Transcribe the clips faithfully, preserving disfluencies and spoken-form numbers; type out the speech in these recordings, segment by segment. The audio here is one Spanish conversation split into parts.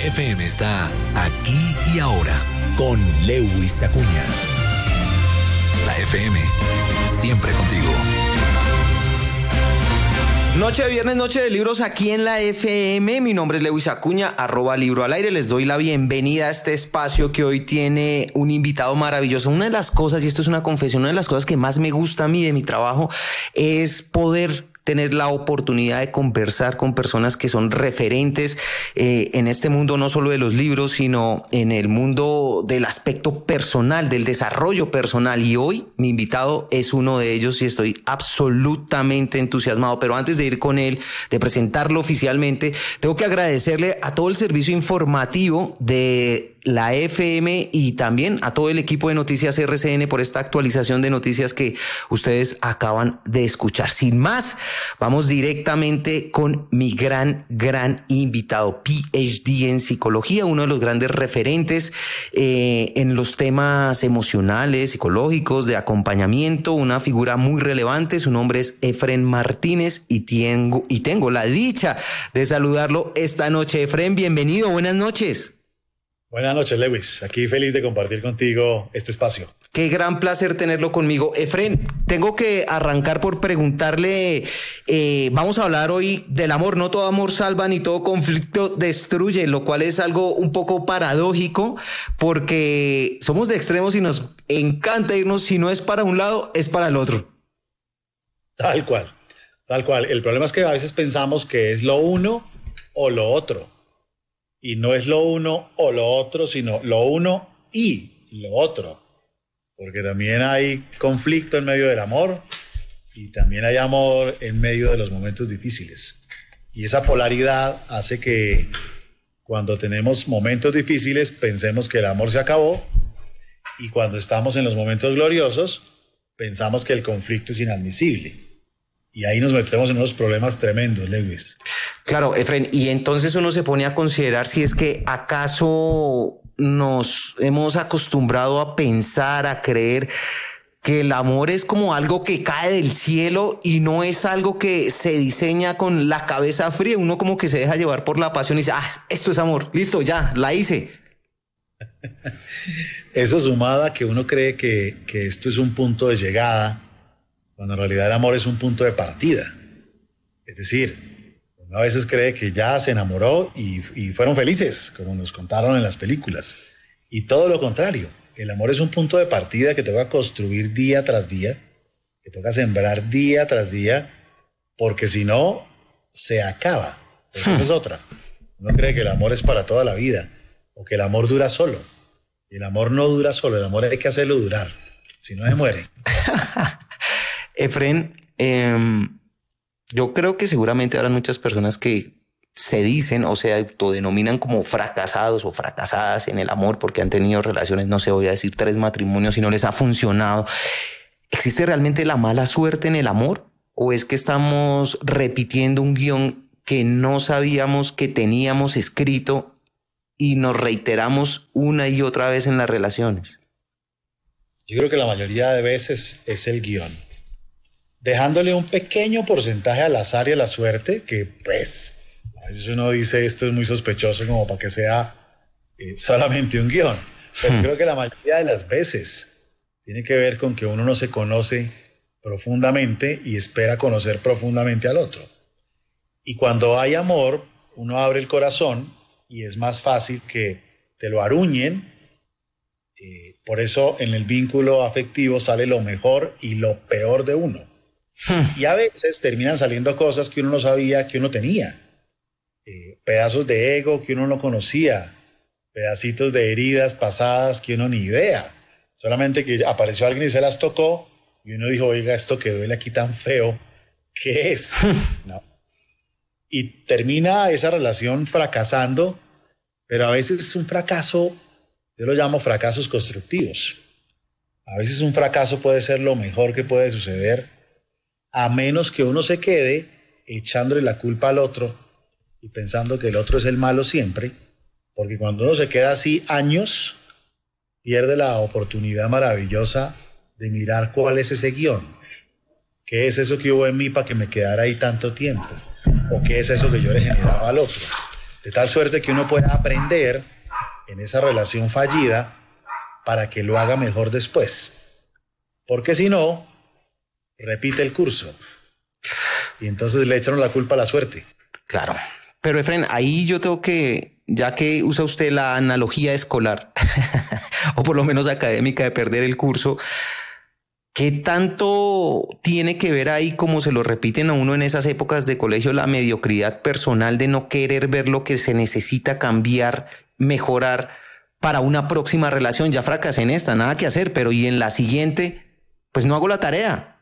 F M está aquí y ahora con Lewis Acuña. La F M, siempre contigo. Noche de viernes, noche de libros aquí en la F M. Mi nombre es Lewis Acuña, arroba libro al aire. Les doy la bienvenida a este espacio que hoy tiene un invitado maravilloso. Una de las cosas, y esto es una confesión, una de las cosas que más me gusta a mí de mi trabajo es poder tener la oportunidad de conversar con personas que son referentes eh, en este mundo, no solo de los libros, sino en el mundo del aspecto personal, del desarrollo personal. Y hoy mi invitado es uno de ellos y estoy absolutamente entusiasmado. Pero antes de ir con él, de presentarlo oficialmente, tengo que agradecerle a todo el servicio informativo de la F M y también a todo el equipo de Noticias R C N por esta actualización de noticias que ustedes acaban de escuchar. Sin más, vamos directamente con mi gran, gran invitado, P H D en psicología, uno de los grandes referentes eh, en los temas emocionales, psicológicos, de acompañamiento, una figura muy relevante. Su nombre es Efren Martínez y tengo, y tengo la dicha de saludarlo esta noche. Efren, bienvenido, buenas noches. Buenas noches, Lewis. Aquí feliz de compartir contigo este espacio. Qué gran placer tenerlo conmigo. Efren, tengo que arrancar por preguntarle, eh, vamos a hablar hoy del amor. No todo amor salva ni todo conflicto destruye, lo cual es algo un poco paradójico porque somos de extremos y nos encanta irnos, si no es para un lado, es para el otro. Tal cual, tal cual. El problema es que a veces pensamos que es lo uno o lo otro. Y no es lo uno o lo otro, sino lo uno y lo otro. Porque también hay conflicto en medio del amor y también hay amor en medio de los momentos difíciles. Y esa polaridad hace que cuando tenemos momentos difíciles pensemos que el amor se acabó y cuando estamos en los momentos gloriosos pensamos que el conflicto es inadmisible. Y ahí nos metemos en unos problemas tremendos, Lewis. Claro, Efren, y entonces uno se pone a considerar si es que acaso nos hemos acostumbrado a pensar, a creer que el amor es como algo que cae del cielo y no es algo que se diseña con la cabeza fría. Uno como que se deja llevar por la pasión y dice, ah, esto es amor, listo, ya, la hice. Eso sumado a que uno cree que, que esto es un punto de llegada, cuando en realidad el amor es un punto de partida. Es decir, uno a veces cree que ya se enamoró y, y fueron felices, como nos contaron en las películas. Y todo lo contrario, el amor es un punto de partida que toca construir día tras día, que toca sembrar día tras día, porque si no, se acaba. Esa es otra. Uno cree que el amor es para toda la vida, o que el amor dura solo. Y el amor no dura solo, el amor hay que hacerlo durar, si no se muere. Efren, eh, yo creo que seguramente habrá muchas personas que se dicen o se autodenominan como fracasados o fracasadas en el amor porque han tenido relaciones, no sé, voy a decir tres matrimonios y no les ha funcionado. ¿Existe realmente la mala suerte en el amor? ¿O es que estamos repitiendo un guión que no sabíamos que teníamos escrito y nos reiteramos una y otra vez en las relaciones? Yo creo que la mayoría de veces es el guión, dejándole un pequeño porcentaje al azar y a la suerte, que pues a veces uno dice esto es muy sospechoso como para que sea eh, solamente un guión, pero hmm. creo que la mayoría de las veces tiene que ver con que uno no se conoce profundamente y espera conocer profundamente al otro. Y cuando hay amor, uno abre el corazón y es más fácil que te lo aruñen. Eh, por eso en el vínculo afectivo sale lo mejor y lo peor de uno. Y a veces terminan saliendo cosas que uno no sabía que uno tenía. Eh, pedazos de ego que uno no conocía. Pedacitos de heridas pasadas que uno ni idea. Solamente que apareció alguien y se las tocó y uno dijo, oiga, esto que duele aquí tan feo, ¿qué es? No. Y termina esa relación fracasando, pero a veces es un fracaso, yo lo llamo fracasos constructivos. A veces un fracaso puede ser lo mejor que puede suceder, a menos que uno se quede echándole la culpa al otro y pensando que el otro es el malo siempre, porque cuando uno se queda así años, pierde la oportunidad maravillosa de mirar cuál es ese guión. ¿Qué es eso que hubo en mí para que me quedara ahí tanto tiempo? ¿O qué es eso que yo le generaba al otro? De tal suerte que uno pueda aprender en esa relación fallida para que lo haga mejor después. Porque si no, repite el curso. Y entonces le echan la culpa a la suerte. Claro. Pero Efren, ahí yo tengo que, ya que usa usted la analogía escolar, o por lo menos académica, de perder el curso, ¿qué tanto tiene que ver ahí, como se lo repiten a uno en esas épocas de colegio, la mediocridad personal de no querer ver lo que se necesita cambiar, mejorar para una próxima relación? Ya fracasé en esta, nada que hacer, pero y en la siguiente, pues no hago la tarea.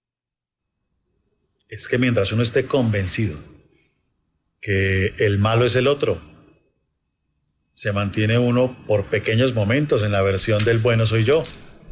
Es que mientras uno esté convencido que el malo es el otro, se mantiene uno por pequeños momentos en la versión del bueno soy yo.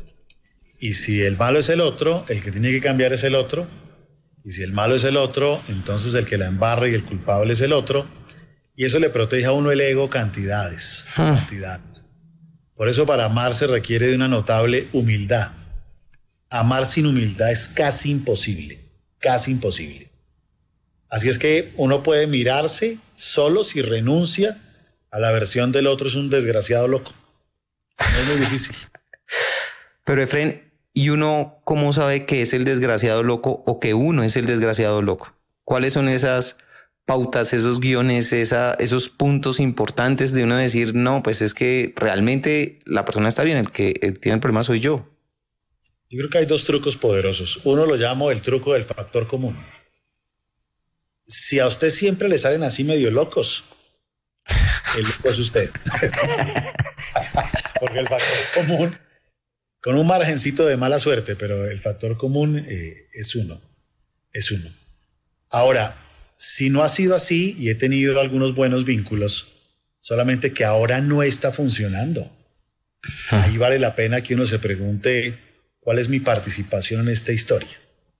Y si el malo es el otro, el que tiene que cambiar es el otro. Y si el malo es el otro, entonces el que la embarra y el culpable es el otro. Y eso le protege a uno el ego cantidades, Ah. cantidades. Por eso para amar se requiere de una notable humildad. Amar sin humildad es casi imposible, casi imposible. Así es que uno puede mirarse solo si renuncia a la versión del otro es un desgraciado loco. No es muy difícil. Pero Efren, ¿y uno cómo sabe que es el desgraciado loco o que uno es el desgraciado loco? ¿Cuáles son esas pautas, esos guiones, esa, esos puntos importantes de uno decir, no, pues es que realmente la persona está bien, el que el tiene el problema soy yo? Yo creo que hay dos trucos poderosos. Uno lo llamo el truco del factor común. Si a usted siempre le salen así medio locos, el loco es usted. Porque el factor común, con un margencito de mala suerte, pero el factor común eh, es uno, es uno. Ahora, si no ha sido así y he tenido algunos buenos vínculos, solamente que ahora no está funcionando, ahí vale la pena que uno se pregunte cuál es mi participación en esta historia.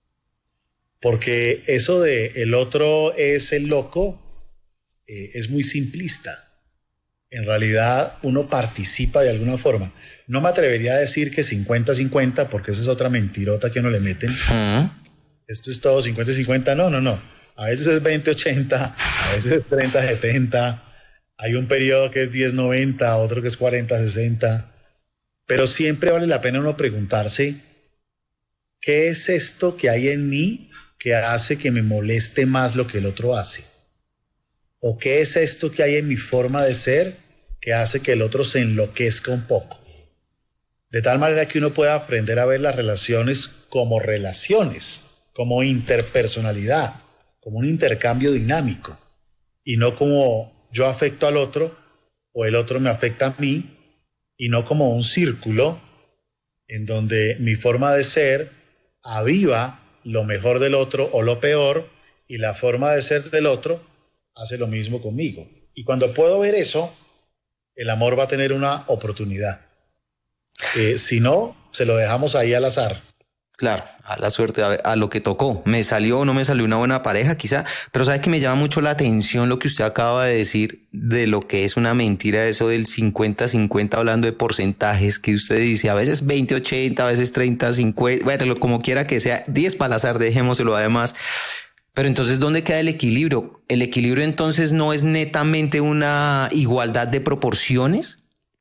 Porque eso de el otro es el loco eh, es muy simplista. En realidad uno participa de alguna forma. No me atrevería a decir que cincuenta cincuenta, porque esa es otra mentirota que uno le meten. Uh-huh. Esto es todo cincuenta cincuenta. No, no, no. A veces es veinte ochenta, a veces es treinta setenta. Hay un periodo que es diez noventa, otro que es cuarenta sesenta. Pero siempre vale la pena uno preguntarse, ¿qué es esto que hay en mí que hace que me moleste más lo que el otro hace? ¿O qué es esto que hay en mi forma de ser que hace que el otro se enloquezca un poco? De tal manera que uno pueda aprender a ver las relaciones como relaciones, como interpersonalidad, como un intercambio dinámico, y no como yo afecto al otro o el otro me afecta a mí, y no como un círculo en donde mi forma de ser aviva lo mejor del otro o lo peor, y la forma de ser del otro hace lo mismo conmigo. Y cuando puedo ver eso, el amor va a tener una oportunidad. Eh, si no, se lo dejamos ahí al azar. Claro, a la suerte, a, a lo que tocó. Me salió o no me salió una buena pareja, quizá, pero sabe que me llama mucho la atención lo que usted acaba de decir de lo que es una mentira, eso del cincuenta cincuenta, hablando de porcentajes, que usted dice a veces veinte ochenta, a veces treinta cincuenta, bueno, como quiera que sea, diez para el azar, dejémoselo además. Pero entonces, ¿dónde queda el equilibrio? ¿El equilibrio entonces no es netamente una igualdad de proporciones?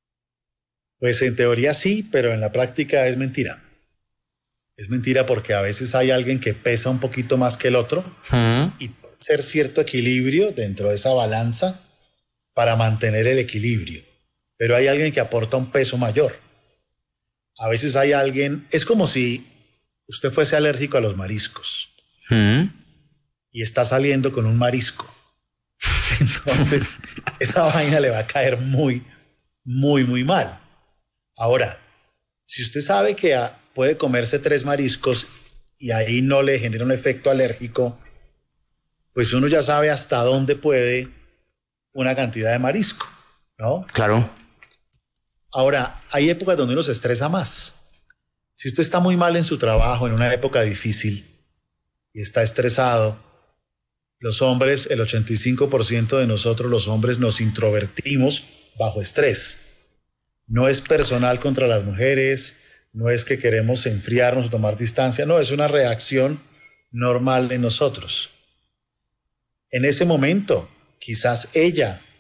Pues en teoría sí, pero en la práctica es mentira. Es mentira porque a veces hay alguien que pesa un poquito más que el otro, uh-huh, y puede ser cierto equilibrio dentro de esa balanza para mantener el equilibrio. Pero hay alguien que aporta un peso mayor. A veces hay alguien, es como si usted fuese alérgico a los mariscos. Uh-huh. Y está saliendo con un marisco. Entonces, esa vaina le va a caer muy, muy, muy mal. Ahora, si usted sabe que a, puede comerse tres mariscos y ahí no le genera un efecto alérgico, pues uno ya sabe hasta dónde puede una cantidad de marisco, ¿no? Claro. Ahora, hay épocas donde uno se estresa más. Si usted está muy mal en su trabajo, en una época difícil, y está estresado, los hombres, el ochenta y cinco por ciento de nosotros los hombres nos introvertimos bajo estrés. No es personal contra las mujeres, no es que queremos enfriarnos o tomar distancia, no, es una reacción normal en nosotros. En ese momento, quizás ella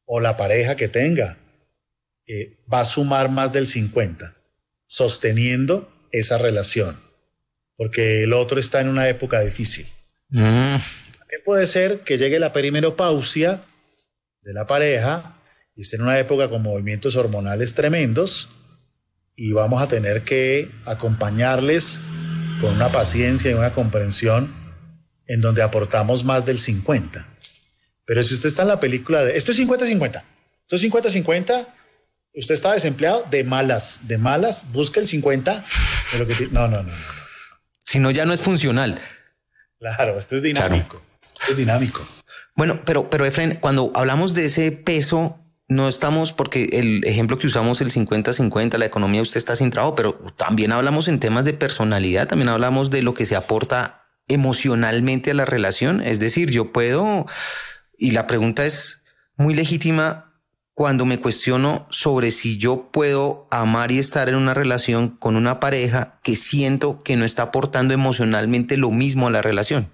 o la pareja que tenga eh, va a sumar más del cincuenta, sosteniendo esa relación, porque el otro está en una época difícil. Mm. También puede ser que llegue la perimenopausia de la pareja y esté en una época con movimientos hormonales tremendos y vamos a tener que acompañarles con una paciencia y una comprensión en donde aportamos más del cincuenta. Pero si usted está en la película de esto es cincuenta cincuenta, esto es cincuenta cincuenta, usted está desempleado, de malas, de malas, busca el cincuenta de lo que t- no, no, no, no. Si no, ya no es funcional. Claro, esto es dinámico. Claro. Esto es dinámico. Bueno, pero, pero Efren, cuando hablamos de ese peso, no estamos, porque el ejemplo que usamos, el cincuenta cincuenta, la economía, usted está sin trabajo, pero también hablamos en temas de personalidad, también hablamos de lo que se aporta emocionalmente a la relación. Es decir, yo puedo, y la pregunta es muy legítima, cuando me cuestiono sobre si yo puedo amar y estar en una relación con una pareja que siento que no está aportando emocionalmente lo mismo a la relación.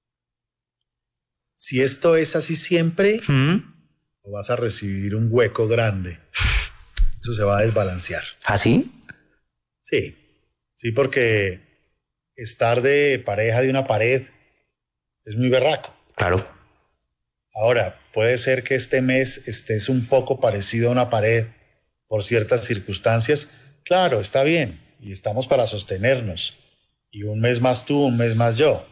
Si esto es así siempre, ¿Mm? vas a recibir un hueco grande. Eso se va a desbalancear. ¿Así? Sí, sí, porque estar de pareja de una pared es muy berraco. Claro. Ahora, puede ser que este mes estés un poco parecido a una pared por ciertas circunstancias. Claro, está bien, y estamos para sostenernos. Y un mes más tú, un mes más yo.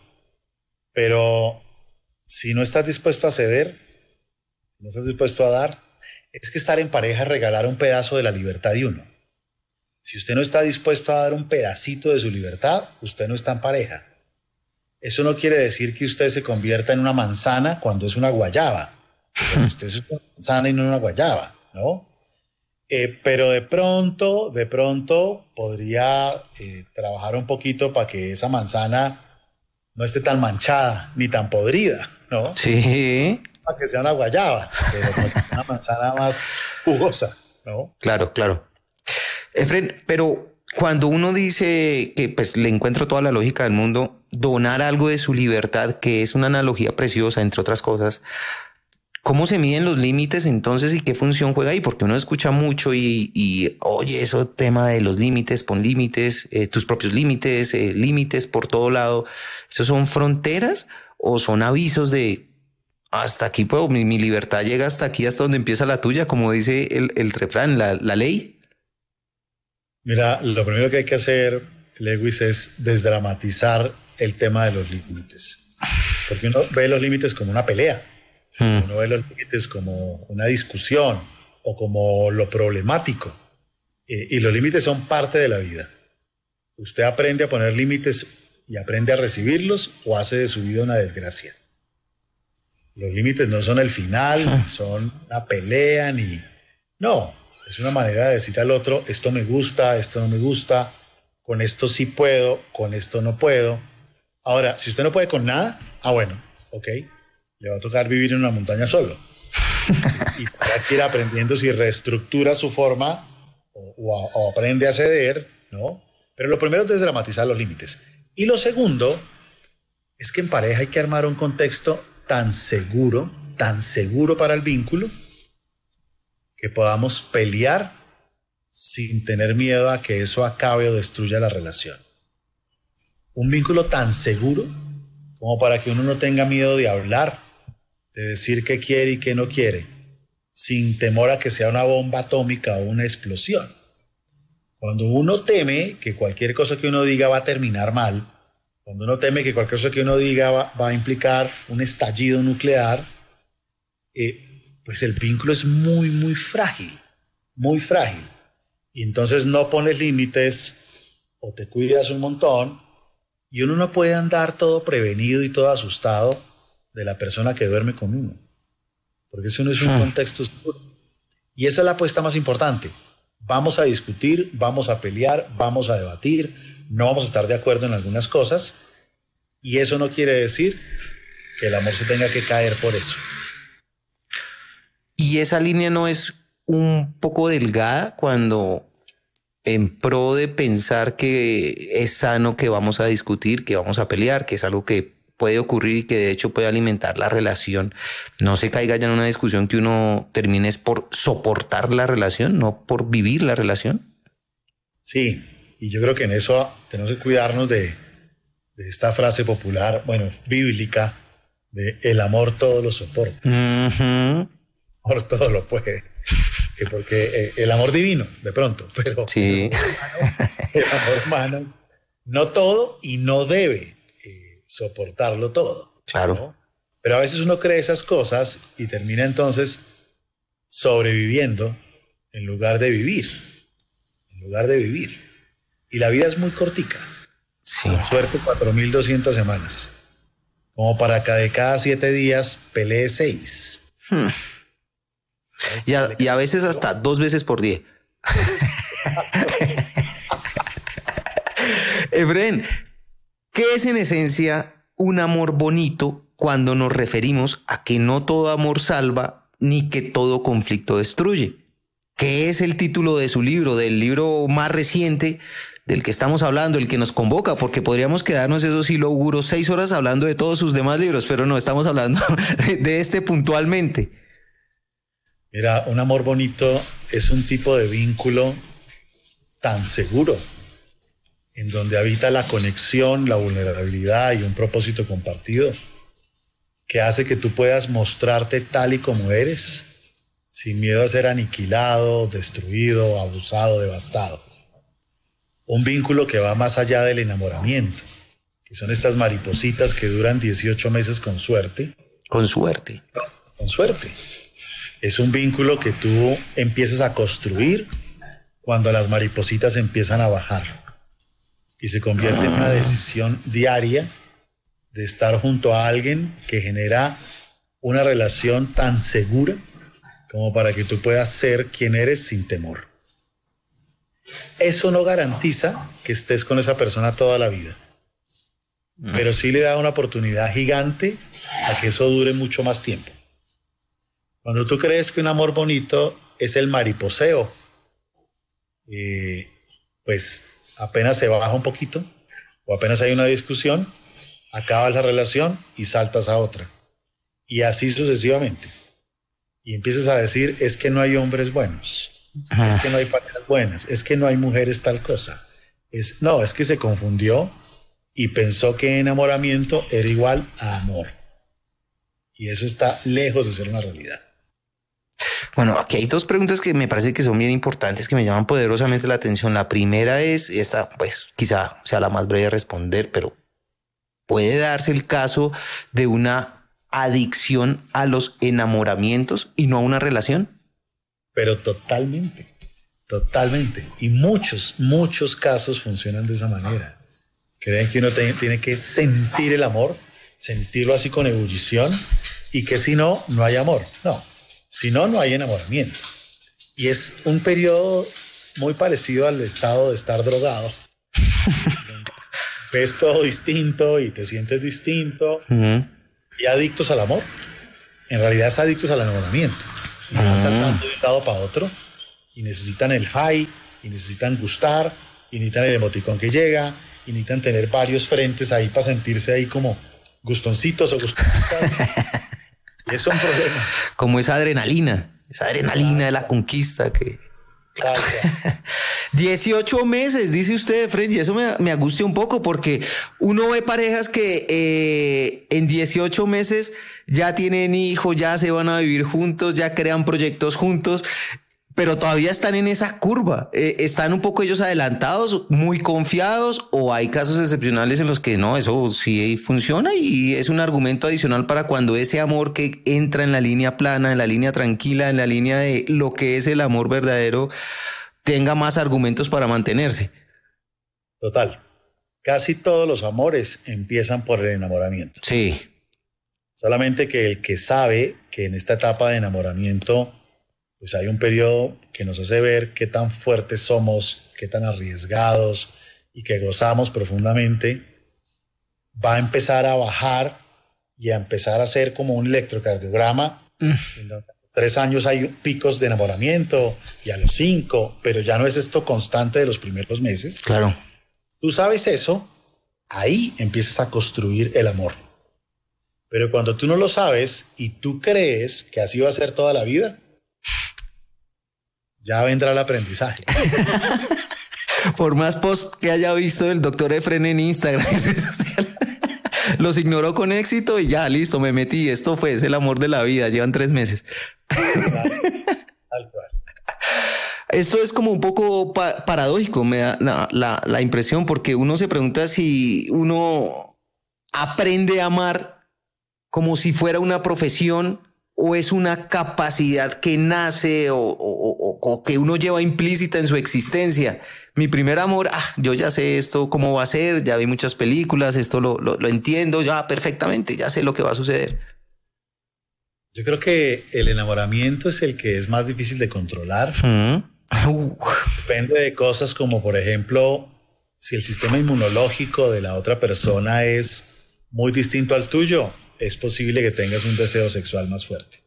Pero si no estás dispuesto a ceder, no estás dispuesto a dar, es que estar en pareja es regalar un pedazo de la libertad de uno. Si usted no está dispuesto a dar un pedacito de su libertad, usted no está en pareja. Eso no quiere decir que usted se convierta en una manzana cuando es una guayaba. Usted es una manzana y no una guayaba, ¿no? Eh, pero de pronto, de pronto podría eh, trabajar un poquito para que esa manzana no esté tan manchada ni tan podrida, ¿no? Sí. Para que sea una guayaba, pero para que sea una manzana más jugosa, ¿no? Claro, claro. Efren, pero cuando uno dice que pues le encuentro toda la lógica del mundo, donar algo de su libertad, que es una analogía preciosa, entre otras cosas, ¿cómo se miden los límites entonces y qué función juega ahí? Porque uno escucha mucho y, y oye, eso tema de los límites, pon límites, eh, tus propios límites, eh, límites por todo lado. ¿Esos son fronteras o son avisos de hasta aquí puedo, mi, mi libertad llega hasta aquí, hasta donde empieza la tuya, como dice el, el refrán, la, la ley? Mira, lo primero que hay que hacer, Lewis, es desdramatizar el tema de los límites. Porque uno ve los límites como una pelea. Hmm. Uno ve los límites como una discusión o como lo problemático. Eh, y los límites son parte de la vida. Usted aprende a poner límites y aprende a recibirlos o hace de su vida una desgracia. Los límites no son el final, hmm. ni son una pelea, ni... No. Es una manera de decir al otro, esto me gusta, esto no me gusta, con esto sí puedo, con esto no puedo. Ahora, si usted no puede con nada, ah, bueno, ok, le va a tocar vivir en una montaña solo. Y para que ir aprendiendo si reestructura su forma o, o, o aprende a ceder, ¿no? Pero lo primero es desdramatizar los límites. Y lo segundo es que en pareja hay que armar un contexto tan seguro, tan seguro para el vínculo, que podamos pelear sin tener miedo a que eso acabe o destruya la relación. Un vínculo tan seguro como para que uno no tenga miedo de hablar, de decir qué quiere y qué no quiere, sin temor a que sea una bomba atómica o una explosión. Cuando uno teme que cualquier cosa que uno diga va a terminar mal, cuando uno teme que cualquier cosa que uno diga va, va a implicar un estallido nuclear, eh, pues el vínculo es muy, muy frágil, muy frágil. Y entonces no pones límites o te cuidas un montón y uno no puede andar todo prevenido y todo asustado de la persona que duerme con uno. Porque eso no es un contexto seguro. Y esa es la apuesta más importante. Vamos a discutir, vamos a pelear, vamos a debatir, no vamos a estar de acuerdo en algunas cosas y eso no quiere decir que el amor se tenga que caer por eso. Y esa línea no es un poco delgada cuando en pro de pensar que es sano que vamos a discutir, que vamos a pelear, que es algo que puede ocurrir y que de hecho puede alimentar la relación, no se caiga ya en una discusión que uno termine es por soportar la relación, no por vivir la relación. Sí, y yo creo que en eso tenemos que cuidarnos de, de esta frase popular, bueno, bíblica, de el amor todo lo soporta. Uh-huh. El amor todo lo puede. Porque eh, el amor divino, de pronto, pero sí. el, amor humano, el amor humano no todo y no debe eh, soportarlo todo. Claro. ¿no? Pero a veces uno cree esas cosas y termina entonces sobreviviendo en lugar de vivir. En lugar de vivir. Y la vida es muy cortica. Sí. Con suerte, cuatro mil doscientas semanas. Como para que de cada siete días pelee seis. Hmm. Y a, y a veces hasta dos veces por día. Efren, ¿qué es en esencia un amor bonito cuando nos referimos a que no todo amor salva ni que todo conflicto destruye? ¿Qué es el título de su libro, del libro más reciente del que estamos hablando, el que nos convoca? Porque podríamos quedarnos, eso sí lo auguro, seis horas hablando de todos sus demás libros, pero no, estamos hablando de, de este puntualmente. Mira, un amor bonito es un tipo de vínculo tan seguro, en donde habita la conexión, la vulnerabilidad y un propósito compartido, que hace que tú puedas mostrarte tal y como eres, sin miedo a ser aniquilado, destruido, abusado, devastado. Un vínculo que va más allá del enamoramiento, que son estas maripositas que duran dieciocho meses con suerte. Con suerte. Con suerte. Es un vínculo que tú empiezas a construir cuando las maripositas empiezan a bajar y se convierte en una decisión diaria de estar junto a alguien que genera una relación tan segura como para que tú puedas ser quien eres sin temor. Eso no garantiza que estés con esa persona toda la vida, pero sí le da una oportunidad gigante a que eso dure mucho más tiempo. Cuando tú crees que un amor bonito es el mariposeo, eh, pues apenas se baja un poquito o apenas hay una discusión, acabas la relación y saltas a otra. Y así sucesivamente. Y empiezas a decir, es que no hay hombres buenos, ah. es que no hay parejas buenas, es que no hay mujeres tal cosa. Es, no, es que se confundió y pensó que enamoramiento era igual a amor. Y eso está lejos de ser una realidad. Bueno, aquí hay dos preguntas que me parece que son bien importantes, que me llaman poderosamente la atención. La primera es, esta pues quizá sea la más breve de responder, pero ¿puede darse el caso de una adicción a los enamoramientos y no a una relación? Pero totalmente, totalmente. Y muchos, muchos casos funcionan de esa manera. Creen que uno te, tiene que sentir el amor, sentirlo así con ebullición, y que si no, no hay amor. No. Si no, no hay enamoramiento. Y es un periodo muy parecido al estado de estar drogado. Ves todo distinto y te sientes distinto. Uh-huh. Y adictos al amor. En realidad es adictos al enamoramiento. Y van uh-huh. saltando de un lado para otro. Y necesitan el high, y necesitan gustar, y necesitan el emoticón que llega, y necesitan tener varios frentes ahí para sentirse ahí como gustoncitos o gustoncitas. Y es un problema. Como esa adrenalina, esa adrenalina claro. de la conquista que... Claro. dieciocho meses, dice usted, Fred, y eso me, me angustia un poco porque uno ve parejas que eh, en dieciocho meses ya tienen hijos, ya se van a vivir juntos, ya crean proyectos juntos, pero todavía están en esa curva. Eh, ¿Están un poco ellos adelantados, muy confiados, o hay casos excepcionales en los que no, eso sí funciona y es un argumento adicional para cuando ese amor que entra en la línea plana, en la línea tranquila, en la línea de lo que es el amor verdadero, tenga más argumentos para mantenerse? Total. Casi todos los amores empiezan por el enamoramiento. Sí. Solamente que el que sabe que en esta etapa de enamoramiento pues hay un periodo que nos hace ver qué tan fuertes somos, qué tan arriesgados y que gozamos profundamente, va a empezar a bajar y a empezar a hacer como un electrocardiograma. Mm. En los tres años hay picos de enamoramiento y a los cinco, pero ya no es esto constante de los primeros meses. Claro. Tú sabes eso, ahí empiezas a construir el amor. Pero cuando tú no lo sabes y tú crees que así va a ser toda la vida, ya vendrá el aprendizaje. Por más post que haya visto el doctor Efren en Instagram, los ignoró con éxito y ya, listo, me metí. Esto fue, es el amor de la vida. Llevan tres meses. Tal cual. Esto es como un poco pa- paradójico, me da la, la, la impresión, porque uno se pregunta si uno aprende a amar como si fuera una profesión o es una capacidad que nace o, o, o, o que uno lleva implícita en su existencia. Mi primer amor, ah, yo ya sé esto cómo va a ser, ya vi muchas películas, esto lo, lo, lo entiendo ya perfectamente, ya sé lo que va a suceder. Yo creo que el enamoramiento es el que es más difícil de controlar. Mm. Uh. Depende de cosas como, por ejemplo, si el sistema inmunológico de la otra persona es muy distinto al tuyo, es posible que tengas un deseo sexual más fuerte.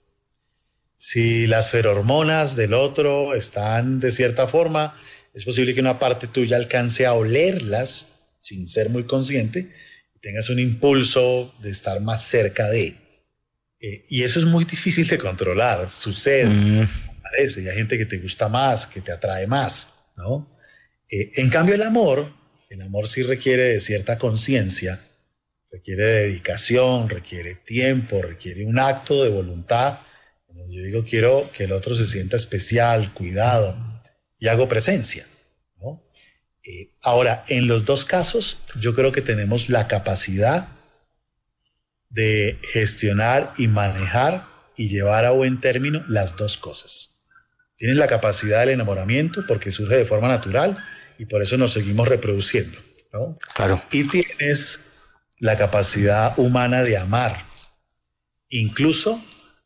Si las ferormonas del otro están de cierta forma, es posible que una parte tuya alcance a olerlas sin ser muy consciente y tengas un impulso de estar más cerca de. Eh, y eso es muy difícil de controlar, sucede. Mm. Parece, y hay gente que te gusta más, que te atrae más, ¿no? Eh, en cambio, el amor, el amor sí requiere de cierta conciencia, requiere de dedicación, requiere tiempo, requiere un acto de voluntad. Yo digo, quiero que el otro se sienta especial, cuidado, y hago presencia, ¿no? Eh, ahora, en los dos casos, yo creo que tenemos la capacidad de gestionar y manejar y llevar a buen término las dos cosas. Tienes la capacidad del enamoramiento porque surge de forma natural y por eso nos seguimos reproduciendo, ¿no? Claro. Y tienes la capacidad humana de amar, incluso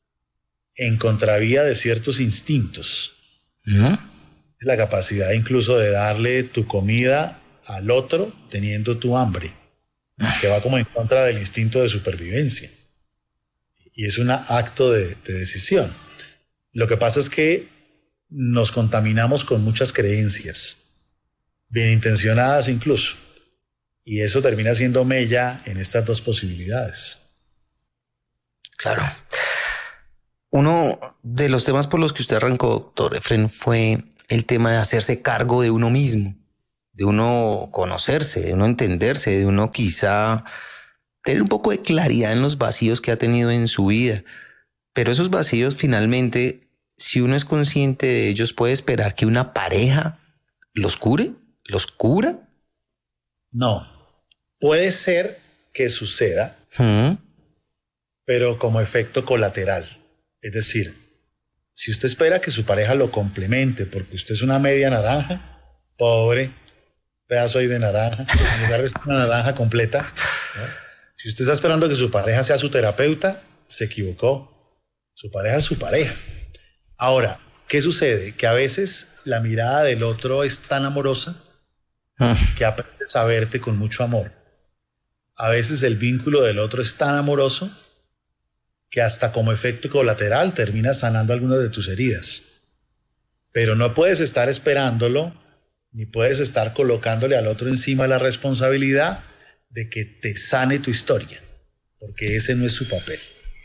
en contravía de ciertos instintos. ¿Mm? La capacidad incluso de darle tu comida al otro teniendo tu hambre, que va como en contra del instinto de supervivencia. Y es un acto de, de decisión. Lo que pasa es que nos contaminamos con muchas creencias, bien intencionadas incluso, y eso termina siendo mella en estas dos posibilidades. Claro. Uno de los temas por los que usted arrancó, doctor Efren, fue el tema de hacerse cargo de uno mismo, de uno conocerse, de uno entenderse, de uno quizá tener un poco de claridad en los vacíos que ha tenido en su vida. Pero esos vacíos finalmente, si uno es consciente de ellos, ¿puede esperar que una pareja los cure? ¿Los cura? No. Puede ser que suceda, ¿Mm? pero como efecto colateral. Es decir, si usted espera que su pareja lo complemente porque usted es una media naranja, pobre pedazo ahí de naranja, en lugar de ser una naranja completa, ¿no? Si usted está esperando que su pareja sea su terapeuta, se equivocó. Su pareja es su pareja. Ahora, ¿qué sucede? Que a veces la mirada del otro es tan amorosa que aprendes a verte con mucho amor. A veces el vínculo del otro es tan amoroso que hasta como efecto colateral terminas sanando algunas de tus heridas. Pero no puedes estar esperándolo, ni puedes estar colocándole al otro encima la responsabilidad de que te sane tu historia, porque ese no es su papel.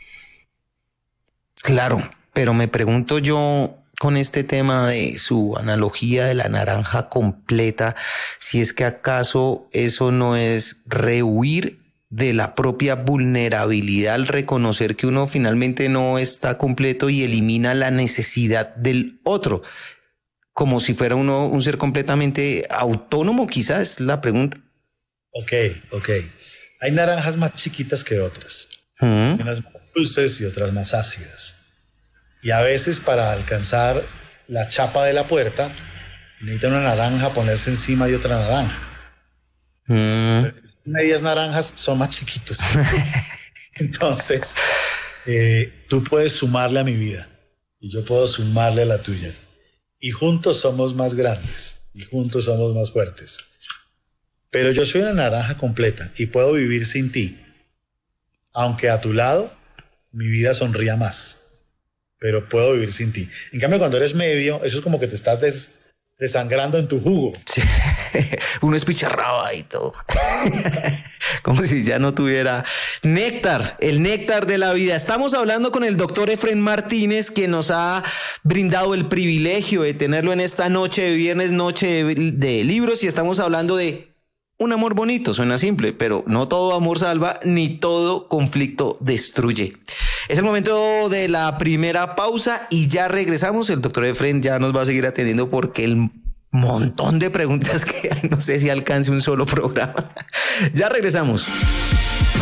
Claro, pero me pregunto yo con este tema de su analogía de la naranja completa, si es que acaso eso no es rehuir de la propia vulnerabilidad al reconocer que uno finalmente no está completo y elimina la necesidad del otro, como si fuera uno un ser completamente autónomo, quizás es la pregunta. Ok, ok. Hay naranjas más chiquitas que otras, ¿Mm? unas más dulces y otras más ácidas. Y a veces para alcanzar la chapa de la puerta necesita una naranja ponerse encima de otra naranja. Mm. Medias naranjas son más chiquitos. Entonces, eh, tú puedes sumarle a mi vida y yo puedo sumarle a la tuya. Y juntos somos más grandes y juntos somos más fuertes. Pero yo soy una naranja completa y puedo vivir sin ti. Aunque a tu lado mi vida sonría más. Pero puedo vivir sin ti. En cambio, cuando eres medio, eso es como que te estás des- desangrando en tu jugo. Sí. Uno espicharraba y todo. Como si ya no tuviera néctar, el néctar de la vida. Estamos hablando con el doctor Efrén Martínez, que nos ha brindado el privilegio de tenerlo en esta noche de viernes, noche de, de libros, y estamos hablando de un amor bonito. Suena simple, pero no todo amor salva, ni todo conflicto destruye. Es el momento de la primera pausa y ya regresamos. El doctor Efrén ya nos va a seguir atendiendo porque el montón de preguntas que hay, no sé si alcance un solo programa. Ya regresamos.